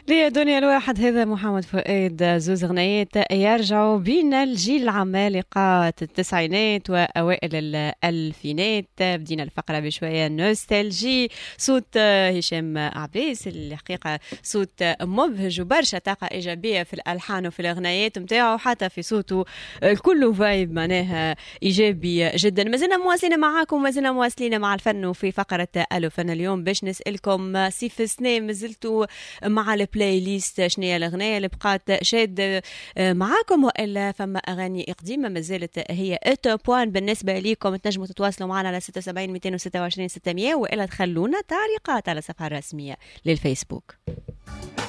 ليه دنيا الواحد هذا محمد فؤاد، زوز غنيات يرجعوا بينا الجيل العمالقة التسعينات وأوائل الألفينات. بدينا الفقرة بشوية نوستالجي، صوت هشام عباس الحقيقة صوت مبهج وبرشا طاقة إيجابية في الألحان وفي الأغنيات متاعه، حتى في صوته كله فايب معناها إيجابي جدا. مازلنا مواصلين معاكم، مازلنا مواصلين مع الفن وفي فقرة ألو فن اليوم باش نسألكم سيف سنة مازلتوا مع البلاي ليست شنو هي الاغنيه اللي بقات شاد معاكم، والا فما اغاني قديمه مازالت هي توب 1 بالنسبه ليكم؟ تنجموا تتواصلوا معنا على 76 226 600 والا تخلونا تعليقات على الصفحه الرسميه للفيسبوك.